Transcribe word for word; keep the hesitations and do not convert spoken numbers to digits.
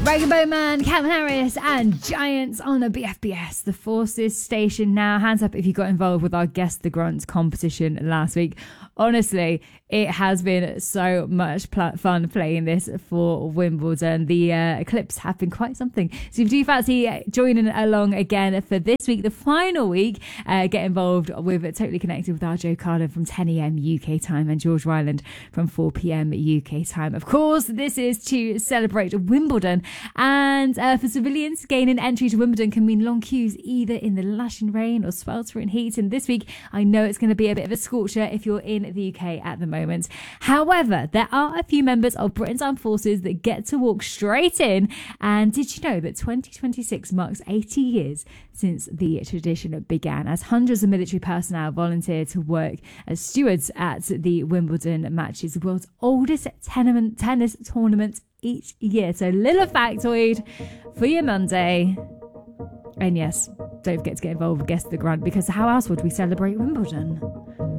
Dragon Boat Man, Calvin Harris and Giants on a B F B S, the Forces station now. Hands up if you got involved with our Guess the Grunt competition last week. Honestly, it has been so much pl- fun playing this for Wimbledon. The uh, clips have been quite something. So if you do fancy joining along again for this week, the final week, uh, get involved with Totally Connected with our Joe Carlin from ten a.m. U K time and George Ryland from four p.m. U K time. Of course, this is to celebrate Wimbledon. And uh, for civilians, gaining entry to Wimbledon can mean long queues either in the lashing rain or sweltering heat. And this week, I know it's going to be a bit of a scorcher if you're in the U K at the moment. However, there are a few members of Britain's armed forces that get to walk straight in. And did you know that twenty twenty-six marks eighty years since the tradition began, as hundreds of military personnel volunteer to work as stewards at the Wimbledon matches, the world's oldest tenement, tennis tournament each year. So little factoid for your Monday. And yes, don't forget to get involved with Guess the Grunt, because how else would we celebrate Wimbledon?